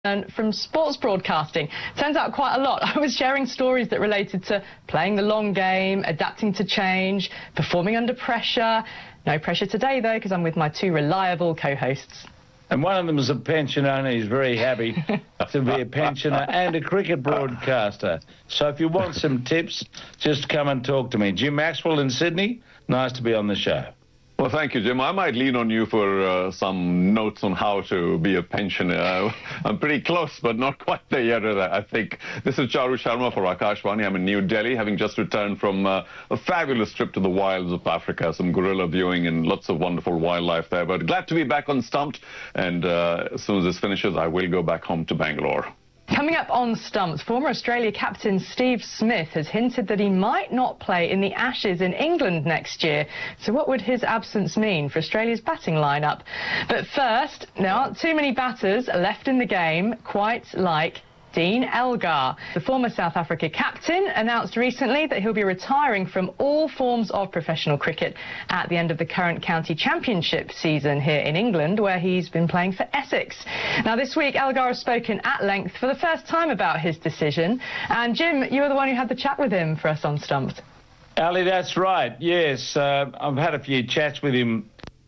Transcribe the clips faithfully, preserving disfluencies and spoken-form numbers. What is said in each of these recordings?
And from sports broadcasting. Turns out quite a lot. I was sharing stories that related to playing the long game, adapting to change, performing under pressure. No pressure today, though, because I'm with my two reliable co-hosts. And one of them is a pensioner, and he's very happy to be a pensioner and a cricket broadcaster. So if you want some tips, just come and talk to me. Jim Maxwell in Sydney, nice to be on the show. Well, thank you, Jim. I might lean on you for uh, some notes on how to be a pensioner. Uh, I'm pretty close, but not quite there yet, I think. This is Charu Sharma for Akashvani. I'm in New Delhi, having just returned from uh, a fabulous trip to the wilds of Africa, some gorilla viewing and lots of wonderful wildlife there. But glad to be back on Stumped, and uh, as soon as this finishes, I will go back home to Bangalore. Coming up on Stumped, former Australia captain Steve Smith has hinted that he might not play in the Ashes in England next year. So what would his absence mean for Australia's batting lineup? But first, there aren't too many batters left in the game, quite like Dean Elgar. The former South Africa captain announced recently that he'll be retiring from all forms of professional cricket at the end of the current county championship season here in England, where he's been playing for Essex. Now, this week, Elgar has spoken at length for the first time about his decision. And, Jim, you were the one who had the chat with him for us on Stumped. Ali, that's right, yes. Uh, I've had a few chats with him.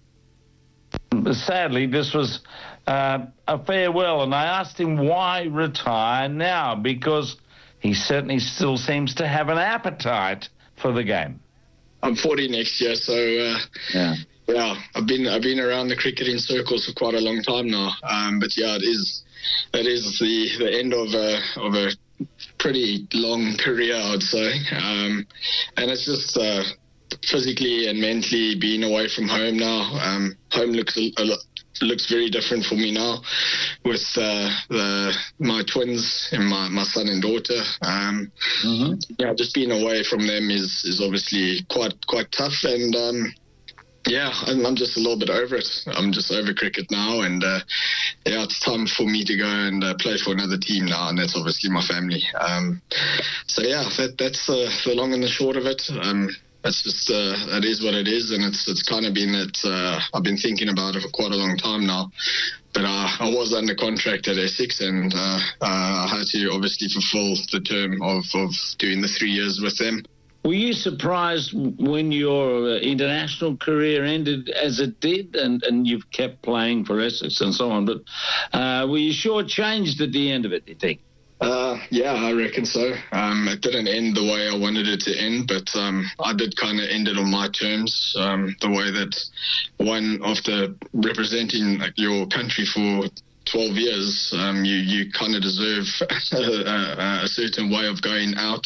Sadly, this was uh, a farewell, and I asked him why retire now, because he certainly still seems to have an appetite for the game. I'm forty next year, so uh, yeah, yeah, I've been I've been around the cricketing circles for quite a long time now. Um, but yeah, it is it is the the end of a of a pretty long career, I'd say, um, and it's just. Uh, physically and mentally being away from home now. Um, home looks a, a lot, looks very different for me now with uh, the my twins and my, my son and daughter. Um, mm-hmm. Yeah, just being away from them is, is obviously quite quite tough, and um, yeah, I'm, I'm just a little bit over it. I'm just over cricket now, and uh, yeah, it's time for me to go and uh, play for another team now, and that's obviously my family. Um, so yeah, that, that's uh, the long and the short of it. Um, It's just, uh, it is what it is, and it's it's kind of been that uh, I've been thinking about it for quite a long time now. But uh, I was under contract at Essex, and uh, uh, I had to obviously fulfill the term of, of doing the three years with them. Were you surprised when your international career ended as it did, and, and you've kept playing for Essex and so on, but uh, were you shortchanged at the end of it, do you think? Uh, yeah, I reckon so. Um, it didn't end the way I wanted it to end, but um, I did kind of end it on my terms, um, the way that one, after representing like, your country for twelve years, um, you, you kind of deserve a, a certain way of going out.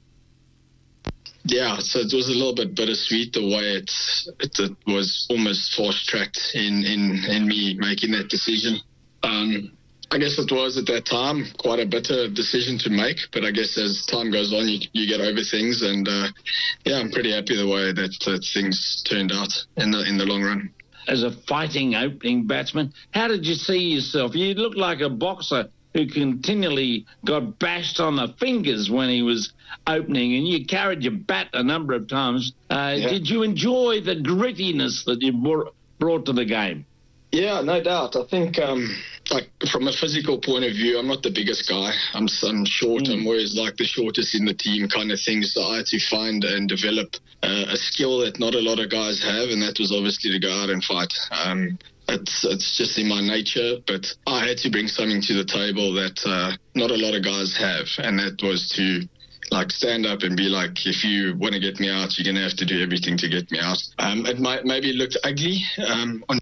Yeah, so it was a little bit bittersweet the way it, it, it was almost fast-tracked in, in, in me making that decision. Um I guess it was at that time quite a bitter decision to make, but I guess as time goes on, you, you get over things, and uh, yeah, I'm pretty happy the way that uh, things turned out in the in the long run. As a fighting opening batsman, how did you see yourself? You looked like a boxer who continually got bashed on the fingers when he was opening, and you carried your bat a number of times. Uh, yeah. Did you enjoy the grittiness that you brought, brought to the game? Yeah, no doubt. I think, um, like, from a physical point of view, I'm not the biggest guy. I'm, I'm short. Mm. I'm always, like, the shortest in the team kind of thing. So I had to find and develop uh, a skill that not a lot of guys have, and that was obviously to go out and fight. Um, it's, it's just in my nature, but I had to bring something to the table that uh, not a lot of guys have, and that was to like stand up and be like, if you want to get me out, you're going to have to do everything to get me out. Um, it might maybe looked ugly um, on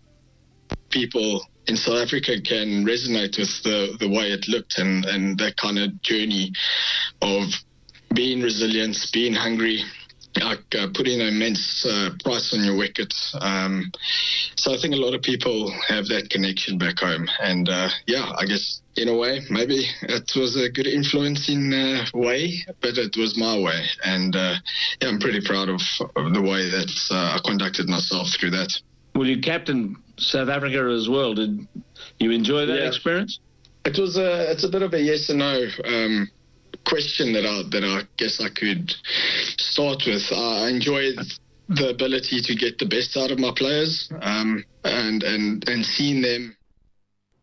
people in South Africa can resonate with the, the way it looked and, and that kind of journey of being resilient, being hungry, like uh, putting an immense uh, price on your wicket. Um, so I think a lot of people have that connection back home. And uh, yeah, I guess in a way, maybe it was a good influencing uh, way, but it was my way. And uh, yeah, I'm pretty proud of, of the way that uh, I conducted myself through that. Well, you captained South Africa as well. Did you enjoy that yeah. experience? It was a, it's a bit of a yes or no um, question that I that I guess I could start with. I enjoyed the ability to get the best out of my players um, and and and seeing them